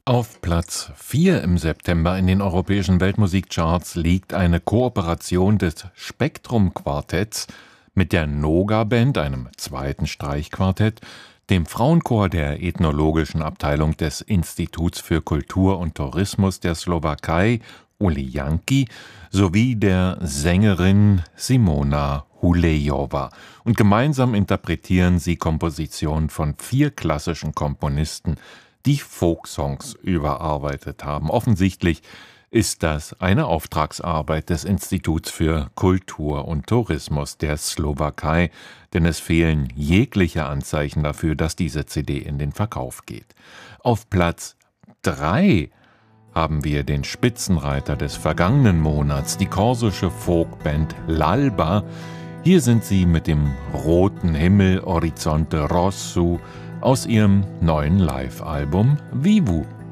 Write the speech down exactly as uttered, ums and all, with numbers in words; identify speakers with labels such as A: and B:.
A: Auf Platz vier im September in den europäischen Weltmusikcharts liegt eine Kooperation des Spektrum-Quartetts mit der Noga-Band, einem zweiten Streichquartett, dem Frauenchor der ethnologischen Abteilung des Instituts für Kultur und Tourismus der Slowakei, Ulijanki, sowie der Sängerin Simona Hulejova. Und gemeinsam interpretieren sie Kompositionen von vier klassischen Komponisten, die Folksongs überarbeitet haben. Offensichtlich ist das eine Auftragsarbeit des Instituts für Kultur und Tourismus der Slowakei, denn es fehlen jegliche Anzeichen dafür, dass diese C D in den Verkauf geht. Auf Platz drei haben wir den Spitzenreiter des vergangenen Monats, die korsische Folkband L'Alba. Hier sind sie mit dem roten Himmel Orizzonte Rosso aus ihrem neuen Live-Album Vivu.